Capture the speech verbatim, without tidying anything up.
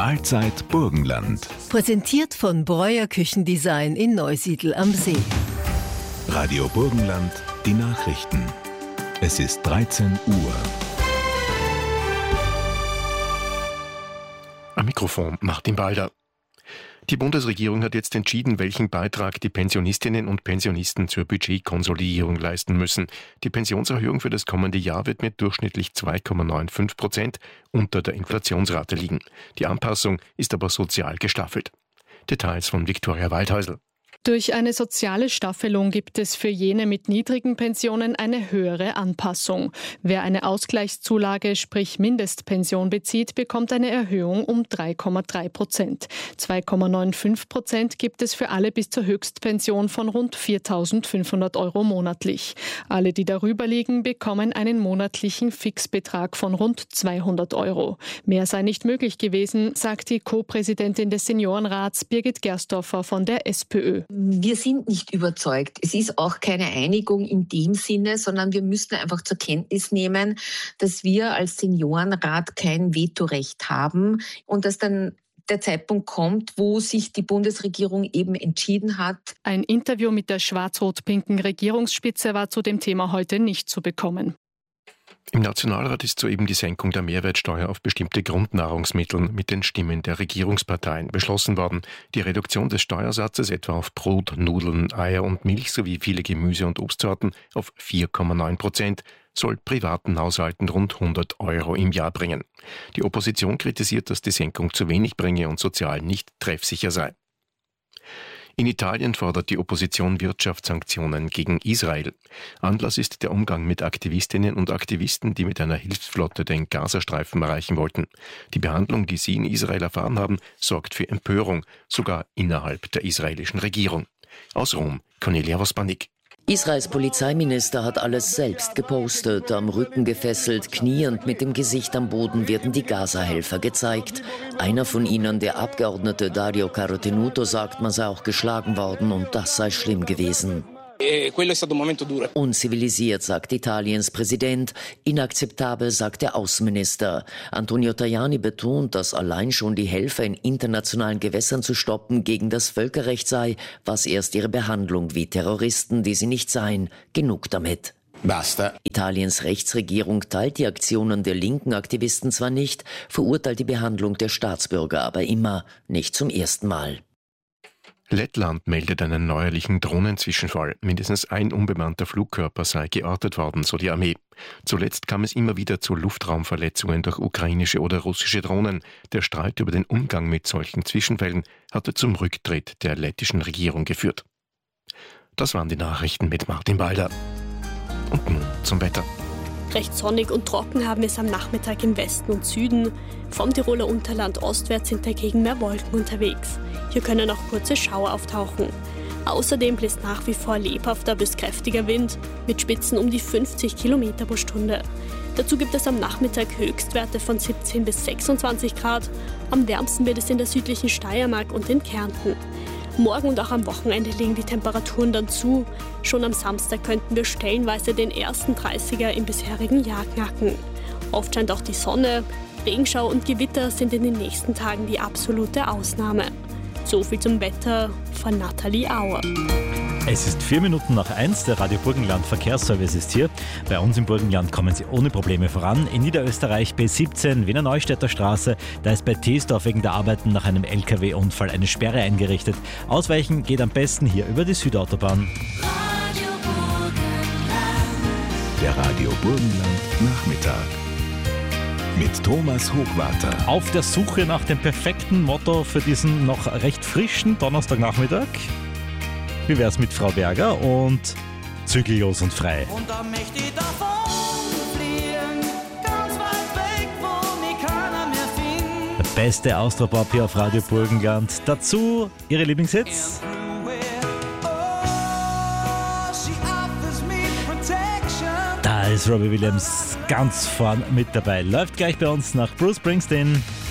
Mahlzeit Burgenland. Präsentiert von Breuer Küchendesign in Neusiedl am See. Radio Burgenland, die Nachrichten. Es ist dreizehn Uhr. Am Mikrofon Martin Balder. Die Bundesregierung hat jetzt entschieden, welchen Beitrag die Pensionistinnen und Pensionisten zur Budgetkonsolidierung leisten müssen. Die Pensionserhöhung für das kommende Jahr wird mit durchschnittlich zwei Komma fünfundneunzig Prozent unter der Inflationsrate liegen. Die Anpassung ist aber sozial gestaffelt. Details von Viktoria Waldhäusl. Durch eine soziale Staffelung gibt es für jene mit niedrigen Pensionen eine höhere Anpassung. Wer eine Ausgleichszulage, sprich Mindestpension bezieht, bekommt eine Erhöhung um drei Komma drei Prozent. zwei Komma fünfundneunzig Prozent gibt es für alle bis zur Höchstpension von rund viertausendfünfhundert Euro monatlich. Alle, die darüber liegen, bekommen einen monatlichen Fixbetrag von rund zweihundert Euro. Mehr sei nicht möglich gewesen, sagt die Co-Präsidentin des Seniorenrats Birgit Gerstorfer von der SPÖ. Wir sind nicht überzeugt. Es ist auch keine Einigung in dem Sinne, sondern wir müssen einfach zur Kenntnis nehmen, dass wir als Seniorenrat kein Vetorecht haben und dass dann der Zeitpunkt kommt, wo sich die Bundesregierung eben entschieden hat. Ein Interview mit der schwarz-rot-pinken Regierungsspitze war zu dem Thema heute nicht zu bekommen. Im Nationalrat ist soeben die Senkung der Mehrwertsteuer auf bestimmte Grundnahrungsmittel mit den Stimmen der Regierungsparteien beschlossen worden. Die Reduktion des Steuersatzes etwa auf Brot, Nudeln, Eier und Milch sowie viele Gemüse- und Obstsorten auf vier Komma neun Prozent soll privaten Haushalten rund hundert Euro im Jahr bringen. Die Opposition kritisiert, dass die Senkung zu wenig bringe und sozial nicht treffsicher sei. In Italien fordert die Opposition Wirtschaftssanktionen gegen Israel. Anlass ist der Umgang mit Aktivistinnen und Aktivisten, die mit einer Hilfsflotte den Gazastreifen erreichen wollten. Die Behandlung, die sie in Israel erfahren haben, sorgt für Empörung, sogar innerhalb der israelischen Regierung. Aus Rom, Cornelia Vospanik. Israels Polizeiminister hat alles selbst gepostet. Am Rücken gefesselt, kniend mit dem Gesicht am Boden werden die Gaza-Helfer gezeigt. Einer von ihnen, der Abgeordnete Dario Carotenuto, sagt, man sei auch geschlagen worden und das sei schlimm gewesen. Unzivilisiert, sagt Italiens Präsident. Inakzeptabel, sagt der Außenminister. Antonio Tajani betont, dass allein schon die Helfer in internationalen Gewässern zu stoppen gegen das Völkerrecht sei, was erst ihre Behandlung wie Terroristen, die sie nicht seien. Genug damit. Basta. Italiens Rechtsregierung teilt die Aktionen der linken Aktivisten zwar nicht, verurteilt die Behandlung der Staatsbürger aber immer, nicht zum ersten Mal. Lettland meldet einen neuerlichen Drohnenzwischenfall. Mindestens ein unbemannter Flugkörper sei geortet worden, so die Armee. Zuletzt kam es immer wieder zu Luftraumverletzungen durch ukrainische oder russische Drohnen. Der Streit über den Umgang mit solchen Zwischenfällen hatte zum Rücktritt der lettischen Regierung geführt. Das waren die Nachrichten mit Martin Balder. Und nun zum Wetter. Recht sonnig und trocken haben wir es am Nachmittag im Westen und Süden. Vom Tiroler Unterland ostwärts sind dagegen mehr Wolken unterwegs. Hier können auch kurze Schauer auftauchen. Außerdem bläst nach wie vor lebhafter bis kräftiger Wind mit Spitzen um die fünfzig Kilometer pro Stunde. Dazu gibt es am Nachmittag Höchstwerte von siebzehn bis sechsundzwanzig Grad. Am wärmsten wird es in der südlichen Steiermark und in Kärnten. Morgen und auch am Wochenende legen die Temperaturen dann zu. Schon am Samstag könnten wir stellenweise den ersten dreißiger im bisherigen Jahr knacken. Oft scheint auch die Sonne. Regenschau und Gewitter sind in den nächsten Tagen die absolute Ausnahme. So viel zum Wetter von Nathalie Auer. Es ist vier Minuten nach eins, der Radio Burgenland Verkehrsservice ist hier. Bei uns im Burgenland kommen Sie ohne Probleme voran. In Niederösterreich B siebzehn, Wiener Neustädter Straße, da ist bei Teesdorf wegen der Arbeiten nach einem L K W-Unfall eine Sperre eingerichtet. Ausweichen geht am besten hier über die Südautobahn. Radio Burgenland. Der Radio Burgenland Nachmittag. Mit Thomas Hochwarter. Auf der Suche nach dem perfekten Motto für diesen noch recht frischen Donnerstagnachmittag. Wie wär's mit Frau Berger und zügellos und frei? Und dann möchte ich davon fliegen, ganz weit weg, wo mich keiner mehr findet. Der beste Austropop hier auf Radio Burgenland. Dazu Ihre Lieblingshits. Da ist Robbie Williams ganz vorn mit dabei. Läuft gleich bei uns nach Bruce Springsteen.